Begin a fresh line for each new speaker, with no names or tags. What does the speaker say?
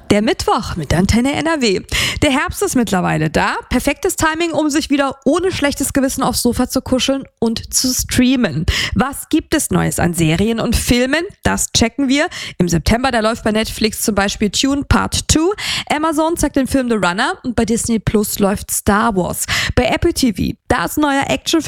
Der Mittwoch mit Antenne NRW. Der Herbst ist mittlerweile da. Perfektes Timing, um sich wieder ohne schlechtes Gewissen aufs Sofa zu kuscheln und zu streamen. Was gibt es Neues an Serien und Filmen? Das checken wir. Im September, da läuft bei Netflix zum Beispiel Dune Part 2. Amazon zeigt den Film The Runner und bei Disney Plus läuft Star Wars. Bei Apple TV, da ist ein neuer Actionfilm